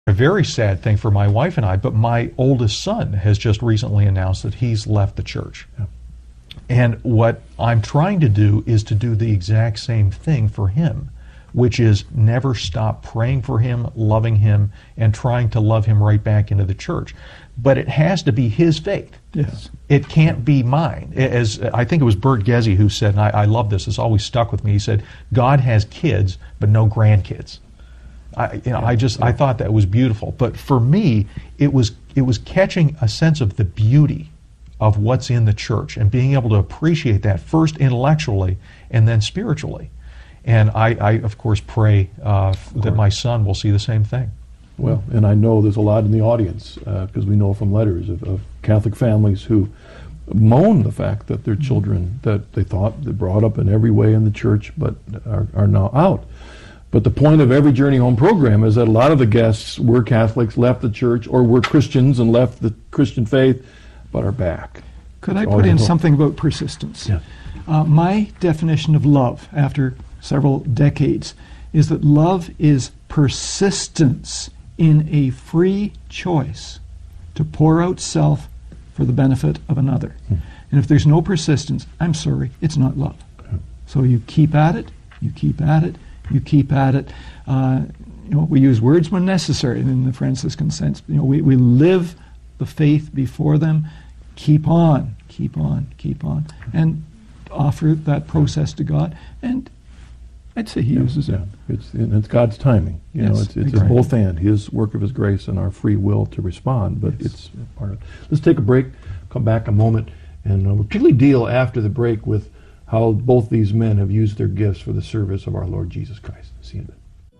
A very sad thing for my wife and I, but my oldest son has just recently announced that he's left the church. Yeah. And what I'm trying to do is to do the exact same thing for him, which is never stop praying for him, loving him, and trying to love him right back into the church. But it has to be his faith. Yes. It can't be mine. As I think it was Bert Gezi who said, and I love this, it's always stuck with me, he said, God has kids, but no grandkids. I thought that was beautiful. But for me, it was catching a sense of the beauty of what's in the church and being able to appreciate that first intellectually and then spiritually. And I of course, pray that my son will see the same thing. Well, and I know there's a lot in the audience, because we know from letters of Catholic families who moan the fact that their children, that they thought they brought up in every way in the church, but are now out. But the point of every Journey Home program is that a lot of the guests were Catholics, left the church, or were Christians and left the Christian faith, but are back. Could I put in something about persistence? Yeah. My definition of love, after several decades, is that love is persistence in a free choice to pour out self for the benefit of another. And if there's no persistence, I'm sorry, it's not love. So you keep at it, you keep at it, you keep at it. We use words when necessary in the Franciscan sense. We live the faith before them. Keep on, keep on, keep on, and offer that process to God. And I'd say He uses it. It's God's timing. It's exactly. both and His work of His grace and our free will to respond. But it's part of it. Let's take a break. Come back a moment, and we'll particularly deal after the break with how both these men have used their gifts for the service of our Lord Jesus Christ. See you in a bit.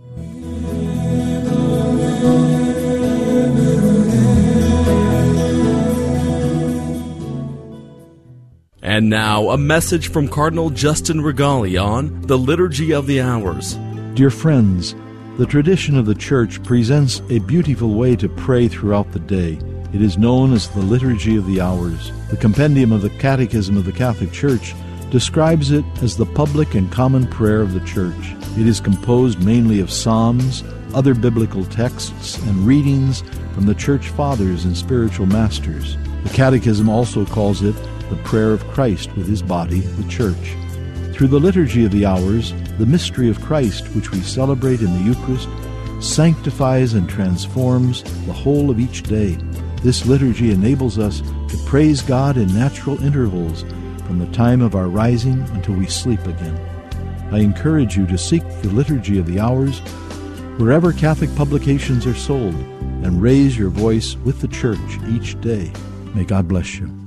And now, a message from Cardinal Justin Regali on the Liturgy of the Hours. Dear friends, the tradition of the Church presents a beautiful way to pray throughout the day. It is known as the Liturgy of the Hours. The compendium of the Catechism of the Catholic Church describes it as the public and common prayer of the Church. It is composed mainly of psalms, other biblical texts, and readings from the Church Fathers and spiritual masters. The Catechism also calls it the prayer of Christ with His body, the Church. Through the Liturgy of the Hours, the mystery of Christ, which we celebrate in the Eucharist, sanctifies and transforms the whole of each day. This liturgy enables us to praise God in natural intervals from the time of our rising until we sleep again. I encourage you to seek the Liturgy of the Hours wherever Catholic publications are sold and raise your voice with the Church each day. May God bless you.